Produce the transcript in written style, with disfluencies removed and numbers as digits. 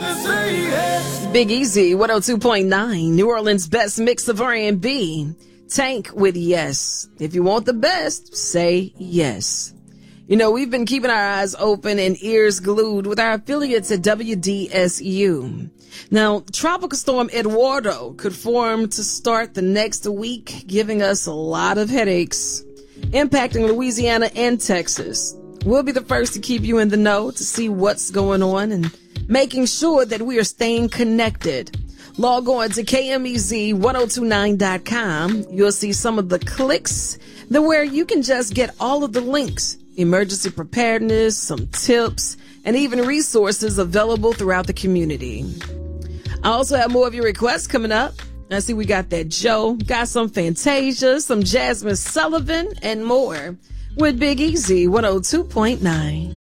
Big Easy, 102.9, New Orleans' best mix of R&B. Tank with Yes. If you want the best, say yes. You know, we've been keeping our eyes open and ears glued with our affiliates at WDSU. Now, Tropical Storm Eduardo could form to start the next week, giving us a lot of headaches, impacting Louisiana and Texas. We'll be the first to keep you in the know to see what's going on and making sure that we are staying connected. Log on to KMEZ1029.com. You'll see some of the clicks where you can just get all of the links, emergency preparedness, some tips, and even resources available throughout the community. I also have more of your requests coming up. I see we got that Joe, got some Fantasia, some Jasmine Sullivan, and more with Big Easy 102.9.